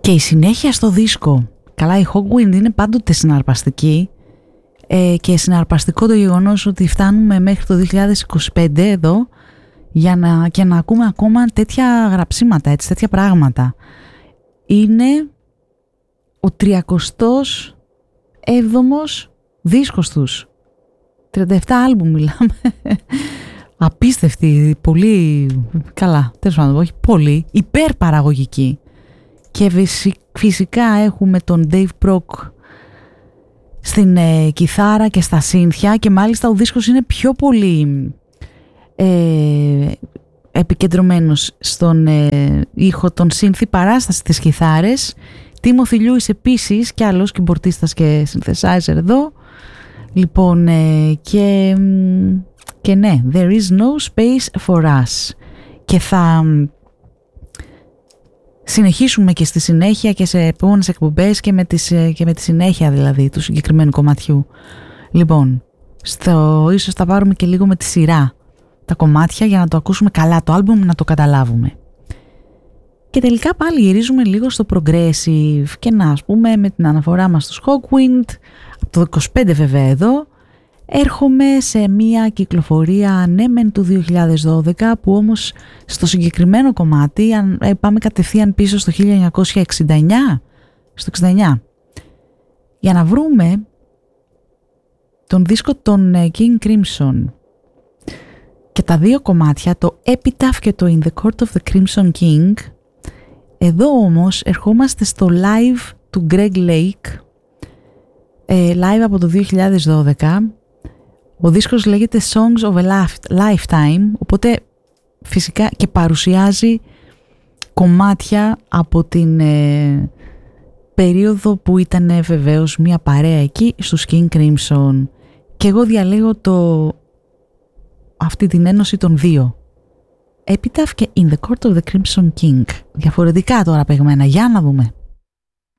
Και η συνέχεια στο δίσκο. Καλά, η Hawkwind είναι πάντοτε συναρπαστική και συναρπαστικό το γεγονός ότι φτάνουμε μέχρι το 2025 εδώ και να ακούμε ακόμα τέτοια γραψίματα, έτσι, τέτοια πράγματα. Είναι ο 37ος δίσκος τους. 37 άλμπουμ μιλάμε. Απίστευτη, πολύ καλά, τέλος πάντων, όχι πολύ, υπερπαραγωγική. Και φυσικά έχουμε τον Dave Brock στην κιθάρα και στα σύνθια, και μάλιστα ο δίσκος είναι πιο πολύ επικεντρωμένος στον ήχο των σύνθι παρά στις κιθάρες. Timothy Lewis επίσης, και άλλος κιμπορτίστας και synthesizer εδώ. Λοιπόν, και ναι, there is no space for us. Και θα συνεχίσουμε και στη συνέχεια και σε επόμενες εκπομπές και με τη συνέχεια δηλαδή του συγκεκριμένου κομματιού. Λοιπόν, ίσως θα πάρουμε και λίγο με τη σειρά τα κομμάτια για να το ακούσουμε καλά το άλμπουμ, να το καταλάβουμε. Και τελικά πάλι γυρίζουμε λίγο στο progressive και να, ας πούμε, με την αναφορά μας στο Hawkwind, από το 25 βέβαια εδώ, έρχομαι σε μια κυκλοφορία ναι μεν του 2012, που όμως στο συγκεκριμένο κομμάτι, αν πάμε κατευθείαν πίσω στο 1969, στο 69, για να βρούμε τον δίσκο των King Crimson. Και τα δύο κομμάτια, το Epitaph και το In the Court of the Crimson King. Εδώ όμως ερχόμαστε στο live του Greg Lake, live από το 2012. Ο δίσκος λέγεται Songs of a Lifetime, οπότε φυσικά και παρουσιάζει κομμάτια από την περίοδο που ήταν βεβαίως μια παρέα εκεί στους King Crimson. Και εγώ διαλέγω αυτή την ένωση των δύο, Epitaph και In the Court of the Crimson King. Διαφορετικά τώρα παιγμένα, για να δούμε.